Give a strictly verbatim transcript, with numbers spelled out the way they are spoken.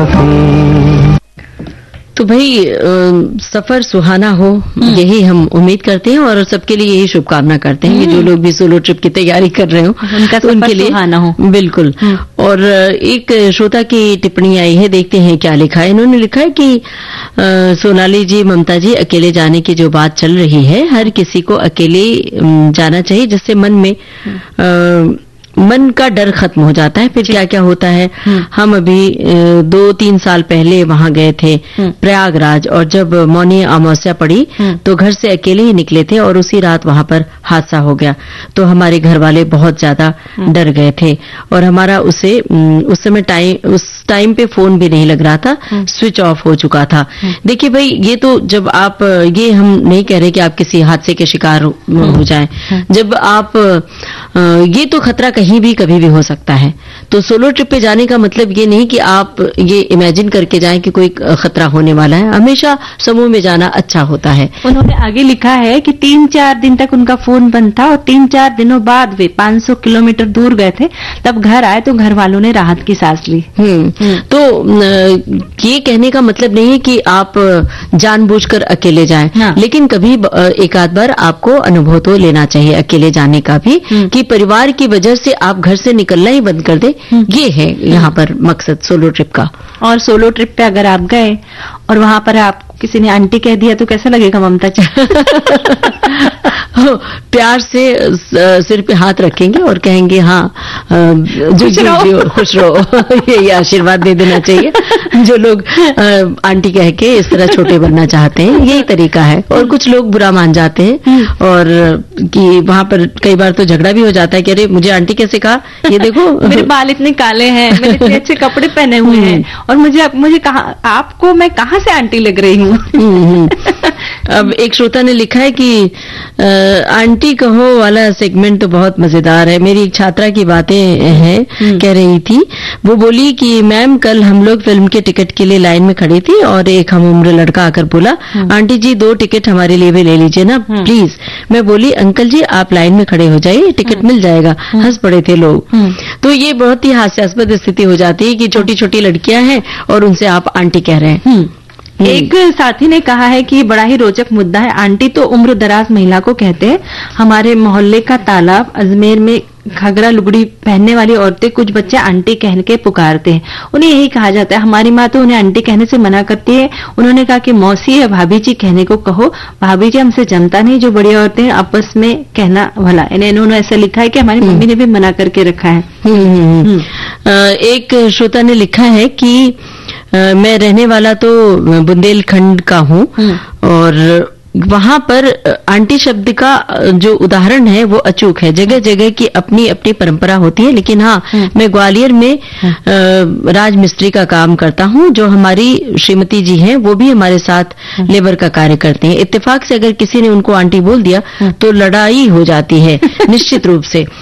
तो भाई सफर सुहाना हो, यही हम उम्मीद करते हैं और सबके लिए यही शुभकामना करते हैं कि जो लोग भी सोलो ट्रिप की तैयारी कर रहे हो उनका तो उनके लिए सुहाना हो। बिल्कुल। और एक श्रोता की टिप्पणी आई है, देखते हैं क्या लिखा है। इन्होंने लिखा है कि आ, सोनाली जी, ममता जी, अकेले जाने की जो बात चल रही है, हर किसी को अकेले जाना चाहिए, जिससे मन में आ, मन का डर खत्म हो जाता है। फिर क्या क्या होता है, हम अभी दो तीन साल पहले वहां गए थे प्रयागराज, और जब मौनी अमावस्या पड़ी तो घर से अकेले ही निकले थे और उसी रात वहां पर हादसा हो गया। तो हमारे घर वाले बहुत ज्यादा डर गए थे और हमारा उसे उस समय टाइम उस टाइम पे फोन भी नहीं लग रहा था, स्विच ऑफ हो चुका था। देखिए भाई, ये तो जब आप, ये हम नहीं कह रहे कि आप किसी हादसे के शिकार हो जाएं, जब आप, ये तो खतरा कहीं भी कभी भी हो सकता है। तो सोलो ट्रिप पे जाने का मतलब ये नहीं कि आप ये इमेजिन करके जाएं कि कोई खतरा होने वाला है। हमेशा समूह में जाना अच्छा होता है। उन्होंने आगे लिखा है कि तीन चार दिन तक उनका फोन बंद था और तीन चार दिनों बाद वे पाँच सौ किलोमीटर दूर गए थे, तब घर आए तो घर वालों ने राहत की सांस ली। हम्म तो ये कहने का मतलब नहीं है कि आप जानबूझकर अकेले जाएं, हाँ। लेकिन कभी एक आध बार आपको अनुभव तो लेना चाहिए अकेले जाने का भी, कि परिवार की वजह से आप घर से निकलना ही बंद कर दे। ये है यहाँ पर मकसद सोलो ट्रिप का। और सोलो ट्रिप पे अगर आप गए और वहां पर आप किसी ने आंटी कह दिया तो कैसा लगेगा ममता जी? प्यार से सिर पे हाथ रखेंगे और कहेंगे हाँ, जो खुश रहो, खुश रहो। यही आशीर्वाद दे देना चाहिए। जो लोग आंटी कह के इस तरह छोटे बनना चाहते हैं, यही तरीका है। और कुछ लोग बुरा मान जाते हैं और कि वहां पर कई बार तो झगड़ा भी हो जाता है कि अरे मुझे आंटी कैसे कहा, ये देखो मेरे बाल इतने काले हैं, मैंने इतने अच्छे कपड़े पहने हुए हैं और मुझे मुझे कहा आपको मैं कहाँ से आंटी लग रही हूँ। अब एक श्रोता ने लिखा है कि आ, आंटी कहो वाला सेगमेंट तो बहुत मजेदार है। मेरी एक छात्रा की बातें हैं, कह रही थी, वो बोली कि मैम कल हम लोग फिल्म के टिकट के लिए लाइन में खड़ी थी और एक हम उम्र लड़का आकर बोला, आंटी जी दो टिकट हमारे लिए भी ले लीजिए ना प्लीज। मैं बोली अंकल जी आप लाइन में खड़े हो जाइए, टिकट मिल जाएगा। हंस पड़े थे लोग। तो ये बहुत ही हास्यास्पद स्थिति हो जाती है कि छोटी छोटी लड़कियां हैं और उनसे आप आंटी कह रहे हैं। एक साथी ने कहा है कि बड़ा ही रोचक मुद्दा है, आंटी तो उम्र दराज महिला को कहते हैं। हमारे मोहल्ले का तालाब अजमेर में घाघरा लुगड़ी पहनने वाली औरतें कुछ बच्चे आंटी कहने के पुकारते हैं, उन्हें यही कहा जाता है। हमारी माँ तो उन्हें आंटी कहने से मना करती है। उन्होंने कहा कि मौसी या भाभी जी कहने को कहो, भाभी जी हमसे जमता नहीं, जो बड़ी औरतें आपस में कहना भला। इन्होंने ऐसा लिखा है कि हमारी मम्मी ने भी मना करके रखा है। एक श्रोता ने लिखा है कि Uh, मैं रहने वाला तो बुंदेलखंड का हूँ और वहां पर आंटी शब्द का जो उदाहरण है वो अचूक है। जगह जगह की अपनी अपनी परंपरा होती है, लेकिन हाँ, मैं ग्वालियर में राज मिस्त्री का काम करता हूँ। जो हमारी श्रीमती जी हैं वो भी हमारे साथ लेबर का कार्य करते हैं। इत्तेफाक से अगर किसी ने उनको आंटी बोल दिया तो लड़ाई हो जाती है निश्चित रूप से।